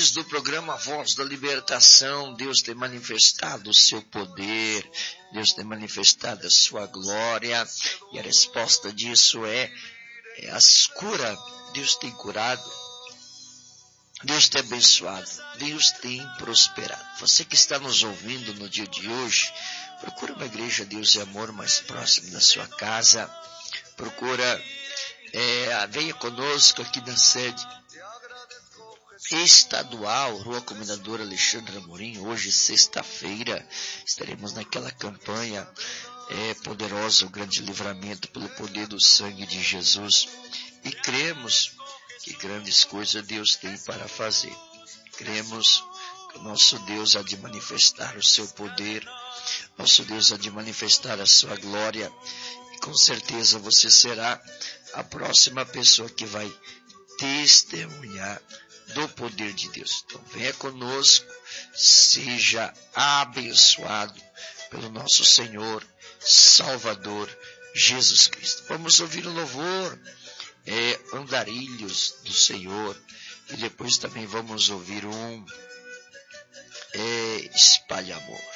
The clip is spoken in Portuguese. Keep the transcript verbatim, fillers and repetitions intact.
ouvintes do programa Voz da Libertação. Deus tem manifestado o seu poder, Deus tem manifestado a sua glória, e a resposta disso é, é a cura. Deus tem curado, Deus tem abençoado, Deus tem prosperado. Você que está nos ouvindo no dia de hoje, procura uma igreja Deus e Amor mais próxima da sua casa, procura, é, venha conosco aqui na sede estadual, Rua Comendador Alexandre Amorim. Hoje, sexta-feira, estaremos naquela campanha é, poderosa, o grande livramento pelo poder do sangue de Jesus, e cremos que grandes coisas Deus tem para fazer. Cremos que o nosso Deus há de manifestar o seu poder, nosso Deus há de manifestar a sua glória, e com certeza você será a próxima pessoa que vai testemunhar do poder de Deus. Então venha conosco, seja abençoado pelo nosso Senhor, Salvador, Jesus Cristo. Vamos ouvir o louvor, é, Andarilhos do Senhor, e depois também vamos ouvir um é, Espalha Amor.